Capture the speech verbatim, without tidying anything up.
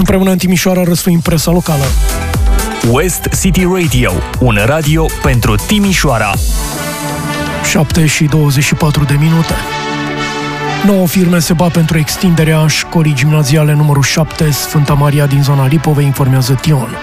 Împreună în Timișoara răsfoim presa locală. West City Radio, un radio pentru Timișoara. șapte și douăzeci și patru de minute. Nouă firme se bat pentru extinderea școlii gimnaziale numărul șapte, Sfânta Maria din zona Lipovei, informează Tion.